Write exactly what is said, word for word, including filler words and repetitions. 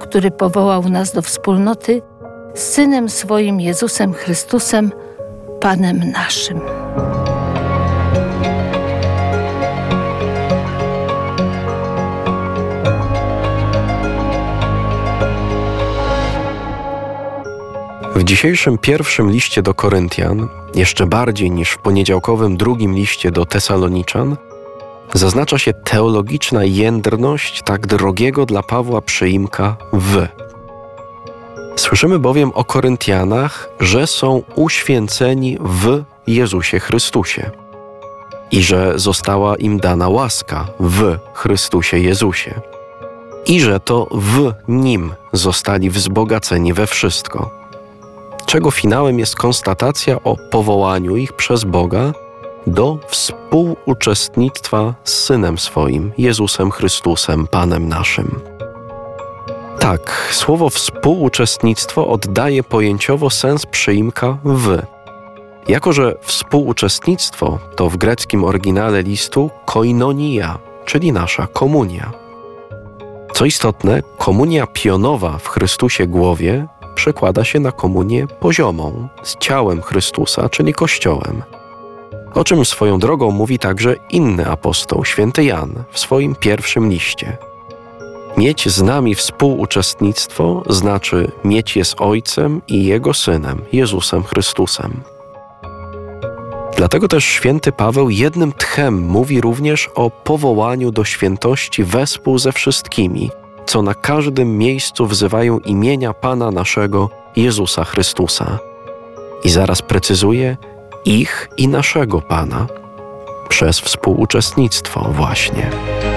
który powołał nas do wspólnoty z Synem swoim Jezusem Chrystusem, Panem naszym. W dzisiejszym pierwszym liście do Koryntian, jeszcze bardziej niż w poniedziałkowym drugim liście do Tesaloniczan, zaznacza się teologiczna jędrność tak drogiego dla Pawła przyimka w. Słyszymy bowiem o Koryntianach, że są uświęceni w Jezusie Chrystusie i że została im dana łaska w Chrystusie Jezusie i że to w Nim zostali wzbogaceni we wszystko, czego finałem jest konstatacja o powołaniu ich przez Boga do współuczestnictwa z Synem swoim, Jezusem Chrystusem, Panem naszym. Tak, słowo współuczestnictwo oddaje pojęciowo sens przyimka w. Jako że współuczestnictwo to w greckim oryginale listu koinonia, czyli nasza komunia. Co istotne, komunia pionowa w Chrystusie głowie przekłada się na komunię poziomą z ciałem Chrystusa, czyli Kościołem. O czym swoją drogą mówi także inny apostoł, święty Jan, w swoim pierwszym liście. Mieć z nami współuczestnictwo znaczy mieć je z Ojcem i Jego Synem, Jezusem Chrystusem. Dlatego też święty Paweł jednym tchem mówi również o powołaniu do świętości wespół ze wszystkimi, co na każdym miejscu wzywają imienia Pana naszego, Jezusa Chrystusa. I zaraz precyzuje ich i naszego Pana przez współuczestnictwo właśnie.